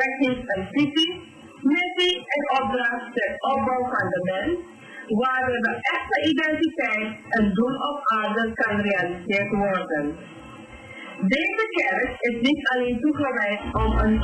Kerk heeft een visie, missie en opdracht ter opbouw van de mens, waardoor de echte identiteit en doel op aarde kan gerealiseerd worden. Deze kerk is niet alleen toegewijd om een